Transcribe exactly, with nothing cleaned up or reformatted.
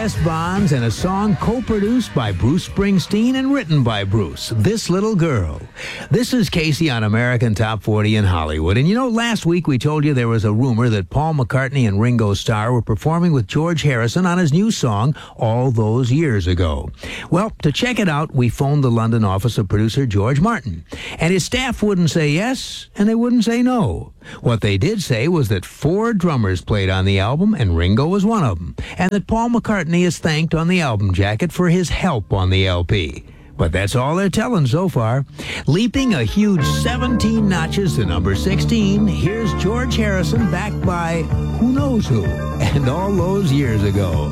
West Bonds and a song co-produced by Bruce Springsteen and written by Bruce, This Little Girl. This is Casey on American Top forty in Hollywood. And you know, last week we told you there was a rumor that Paul McCartney and Ringo Starr were performing with George Harrison on his new song, All Those Years Ago. Well, to check it out, we phoned the London office of producer George Martin. And his staff wouldn't say yes, and they wouldn't say no. What they did say was that four drummers played on the album, and Ringo was one of them, and that Paul McCartney is thanked on the album jacket for his help on the L P. But that's all they're telling so far. Leaping a huge seventeen notches to number sixteen, here's George Harrison backed by who knows who, and All Those Years Ago.